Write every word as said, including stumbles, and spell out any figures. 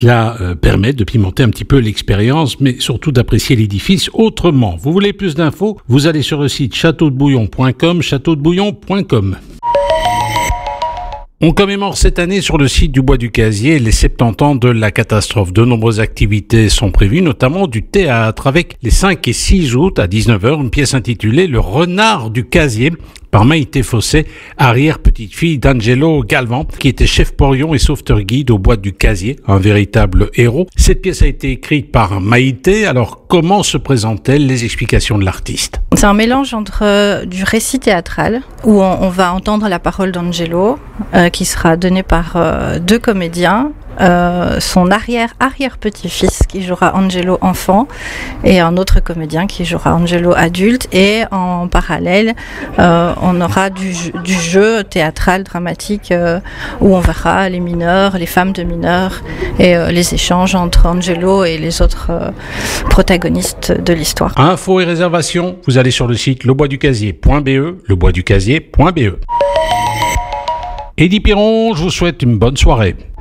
qui va euh, permettre de pimenter un petit peu l'expérience, mais surtout d'apprécier l'édifice autrement. Vous voulez plus d'infos? Vous allez sur le site château de bouillon point com, château de bouillon point com. On commémore cette année sur le site du Bois du Casier les soixante-dix ans de la catastrophe. De nombreuses activités sont prévues, notamment du théâtre, avec les cinq et six août à dix-neuf heures, une pièce intitulée « Le renard du Casier » par Maïté Fossé, arrière-petite-fille d'Angelo Galvan, qui était chef porion et sauveteur guide au Bois du Casier, un véritable héros. Cette pièce a été écrite par Maïté. Alors, comment se présente-t-elle? Les explications de l'artiste. C'est un mélange entre euh, du récit théâtral, où on, on va entendre la parole d'Angelo, euh, qui sera donnée par euh, deux comédiens, Euh, son arrière-arrière-petit-fils qui jouera Angelo enfant et un autre comédien qui jouera Angelo adulte, et en parallèle euh, on aura du, du jeu théâtral dramatique euh, où on verra les mineurs, les femmes de mineurs et euh, les échanges entre Angelo et les autres euh, protagonistes de l'histoire. Infos et réservations, vous allez sur le site le bois du casier point b e, le bois du casier point b e. Eddy Piron, je vous souhaite une bonne soirée.